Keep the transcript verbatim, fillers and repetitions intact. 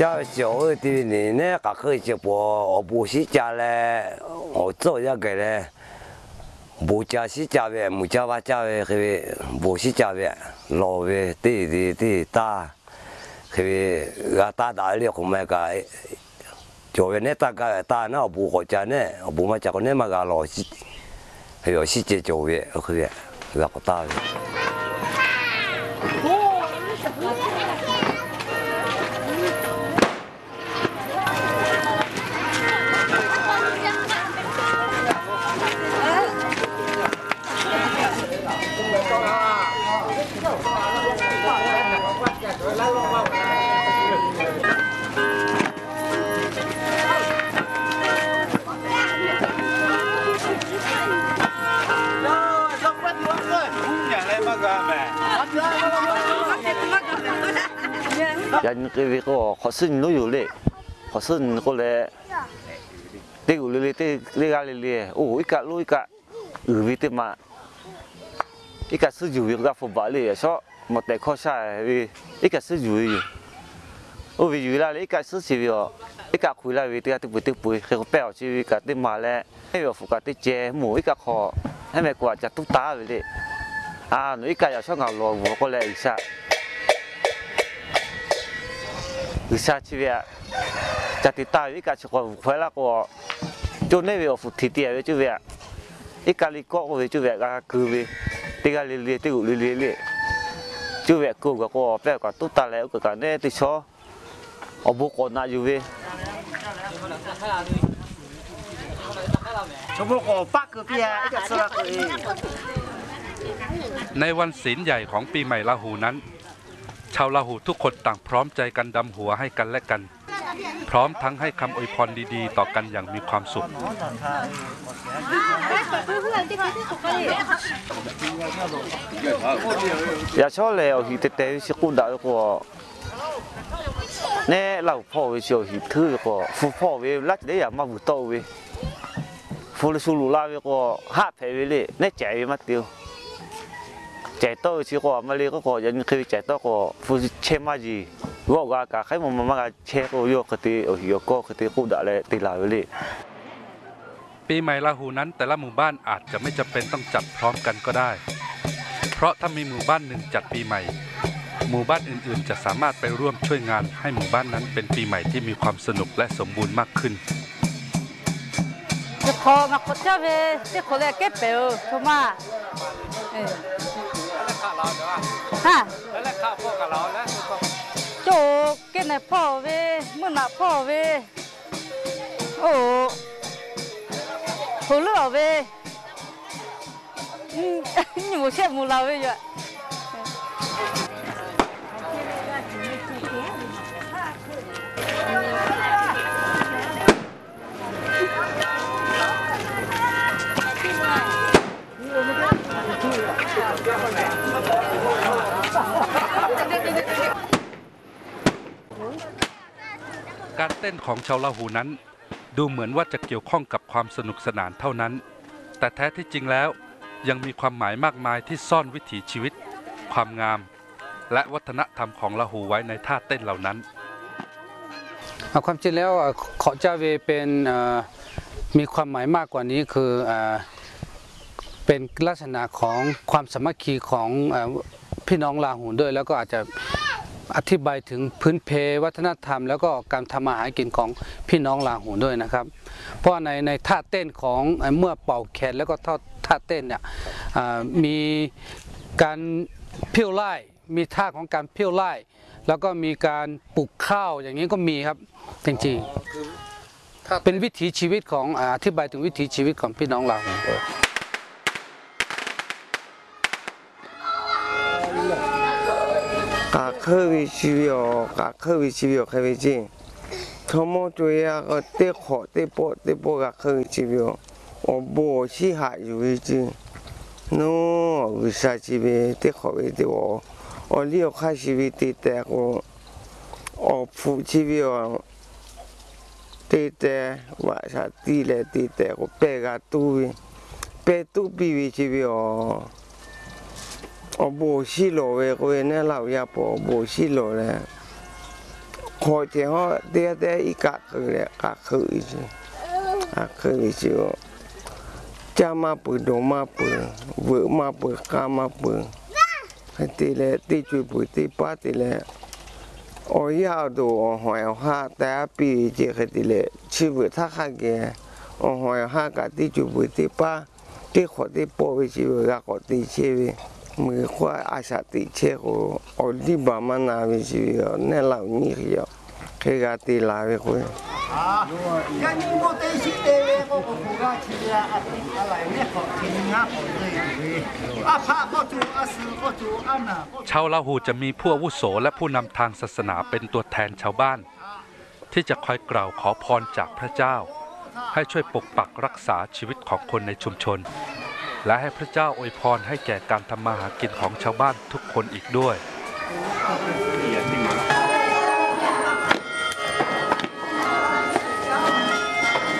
叫小的呢，那个可以就不，我不是家嘞，我做一个嘞，不家是家的，不家话家的，个不是家的，老的，对对对大，个个大大的红麦个，就那大个大那不好家呢，不嘛家个那么个老是，还有是这就的，个个个大的。 人佢個學生都有咧，學生個咧，啲有咧啲呢家咧咧，哦一家攞一家，有啲啲嘛，一家是有一個副把咧，所以冇得靠晒嘅，一家是有嘅，哦為有啦，一家是是嘅，一家開啦為啲啲背啲背，佢個標是一家啲嘛咧，呢個副家啲借冇一家學，係咪掛就都打嘅咧，啊，你一家又想牛羅我個咧一下。有啥区别？在地大一个吃过回来过，就那边有提点就别，一个里搞我就别个狗呗，这个里里都里里里，就别狗个个别个都打来个个那地说，我不管那就别。 我不八个边，一个是那个。 ในวันศีลใหญ่ของปีใหม่ลาหูนั้นชาวลาหูทุกคนต่างพร้อมใจกันดำหัวให้กันและกันพร้อมทั้งให้คำอวยพรดีๆต่อกันอย่างมีความสุขอย่าชอบเลยเอาหิตเตยสิกุดาวก็เนี่ยเราพ่อวิเชียวหิถือก็ฟูพ่อวิรักได้อย่ามาบุตรวิฟูลสุลุลาวิก็ห้าเพวิเลยเนี่ยใจวิมาเดียวใจโตสิก็มาเลยก็ก็ยันคือใจโตก็ฟูเชมาจีว่าก็กะใครมันมาเชก็โยกติโอ้ยก็คือกูด่าเลยตีลาเลยปีใหม่ลาหูนั้นแต่ละหมู่บ้านอาจจะไม่จำเป็นต้องจัดพร้อมกันก็ได้เพราะถ้ามีหมู่บ้านหนึ่งจัดปีใหม่หมู่บ้านอื่นๆจะสามารถไปร่วมช่วยงานให้หมู่บ้านนั้นเป็นปีใหม่ที่มีความสนุกและสมบูรณ์มากขึ้นจะพอมาคนเจ้าเวจะคนแรกเก็บเปลวเข้ามาฮะแล้วข้าวพ่อกับเราแล้วโจเก็บในพ่อเวเมื่อหน้าพ่อเวโอ้หัวเรือเวนี่หมูเชี่ยหมูเราเวอยู่การเต้นของชาวลาหูนั้นดูเหมือนว่าจะเกี่ยวข้องกับความสนุกสนานเท่านั้นแต่แท้ที่จริงแล้วยังมีความหมายมากมายที่ซ่อนวิถีชีวิตความงามและวัฒนธรรมของลาหูไว้ในท่าเต้นเหล่านั้นความจริงแล้วขอเจ้าเวเป็นมีความหมายมากกว่านี้คือเป็นลักษณะของความสามัคคีของพี่น้องลาหูด้วยแล้วก็อาจจะอธิบายถึงพื้นเพวัฒนธรรมแล้วก็การทำอาหารกินของพี่น้องลาหูด้วยนะครับเพราะในในท่าเต้นของเมื่อเป่าแคนแล้วก็ท่าเต้นเนี่ยมีการเพี้ยวไล่มีท่าของการเพี้ยวไล่แล้วก็มีการปลูกข้าวอย่างนี้ก็มีครับจริงๆเป็นวิถีชีวิตของอธิบายถึงวิถีชีวิตของพี่น้องลาหูกะเคยวิชีวิตกะเคยวิชีวิตเคยวิจิทั้งหมดตัวอย่างก็เตะขอเตะโปเตะโปกะเคยวิชีวิตโอ้โหชีหายอยู่วิจิโน่วิชาชีวิตเตะขอวิเตะโอ้โอ้เลี้ยวข้าชีวิตเตะแต่โอ้โอ้ผู้ชีวิตเตะแต่ว่าชาติเลยเตะแต่โอ้เปกะตู้เปตู้ปีวิชีวิต哦，无西路的，我那老爷婆无西路嘞， ขอเจ้าเดียเดียอีกะคือเลยกะคืออีกกะคืออีกจะมาปืนโดมาปืนเวอมาปืนกามาปืนให้ตีเลยตีจุยปืนตีป้าตีเลยโอ้ยาวดูหอยห้าแต่ปีเจ้าให้ตีเลยชีวิตถ้าข้าแกหอยห้ากะตีจุยปืนตีป้าตีขอตีโป้ไปชีวิตก็ขอตีชีวิตมือขวาอาชาติเชื่อกูอดีบามันนาวิชีวิตเนี่ยเหล่านี้เดียวเคยกาตีลาไปคุย啊，呀，你莫担心的，我我不敢去啊，啊，啊来那好听啊，好对，啊怕好做啊事好做啊那。 ชาวลาหูจะมีผู้อาวุโสและผู้นำทางศาสนาเป็นตัวแทนชาวบ้าน ที่จะคอยกล่าวขอพรจากพระเจ้า ให้ช่วยปกปักรักษาชีวิตของคนในชุมชน และให้พระเจ้าอวยพรให้แก่การทำมาหากินของชาวบ้านทุกคนอีกด้วย啊，